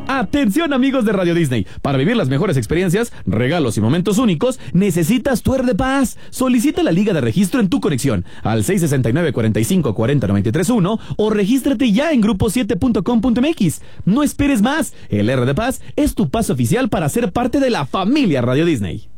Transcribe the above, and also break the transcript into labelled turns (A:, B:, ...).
A: Atención amigos de Radio Disney, para vivir las mejores experiencias, regalos y momentos únicos, necesitas tu AirPass. Solicita la liga de registro en tu conexión al 669-4540-931 o regístrate ya en grupo7.com.mx. No esperes más, el RD Pass es tu paso oficial para ser parte de la familia Radio Disney.